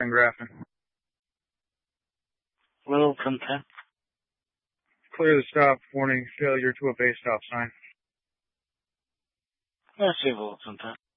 Grafton. Littleton 10. Clear the stop. Warning, failure to obey stop sign. Let's see Littleton 10.